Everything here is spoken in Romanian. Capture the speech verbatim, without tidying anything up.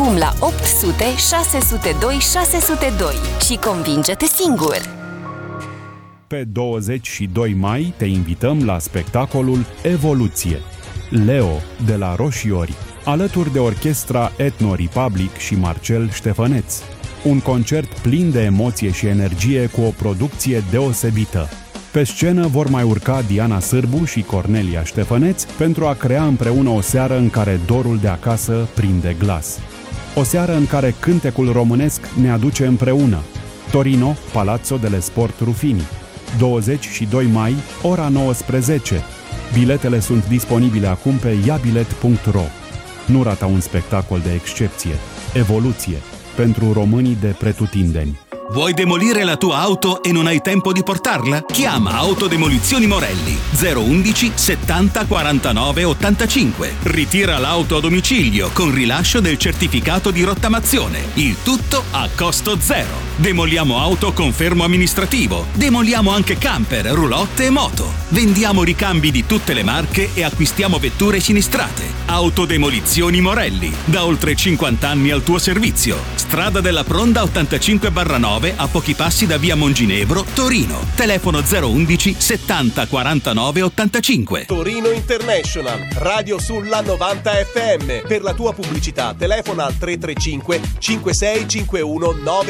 acum la opt sute șase sute doi șase sute doi și convinge-te singur! Pe douăzeci și doi mai te invităm la spectacolul Evoluție. Leo de la Roșiori, alături de orchestra Ethno Republic și Marcel Ștefăneț. Un concert plin de emoție și energie cu o producție deosebită. Pe scenă vor mai urca Diana Sârbu și Cornelia Ștefăneț pentru a crea împreună o seară în care dorul de acasă prinde glas. O seară în care cântecul românesc ne aduce împreună. Torino, Palazzo delle Sport Ruffini. douăzeci și doi mai, ora nouăsprezece. Biletele sunt disponibile acum pe iabilet punct ro. Nu rata un spectacol de excepție. Evoluție. Pentru românii de pretutindeni. Vuoi demolire la tua auto e non hai tempo di portarla? Chiama Autodemolizioni Morelli zero undici settanta quarantanove ottantacinque. Ritira l'auto a domicilio con rilascio del certificato di rottamazione. Il tutto a costo zero. Demoliamo auto con fermo amministrativo. Demoliamo anche camper, roulotte e moto. Vendiamo ricambi di tutte le marche e acquistiamo vetture sinistrate. Autodemolizioni Morelli. Da oltre cinquanta anni al tuo servizio. Strada della Pronda ottantacinque barra nove a pochi passi da via Monginevro, Torino. Telefono zero undici settanta quarantanove ottantacinque. Torino International, radio sulla novanta effe emme. Per la tua pubblicità telefona al tre tre cinque cinque sei cinque uno nove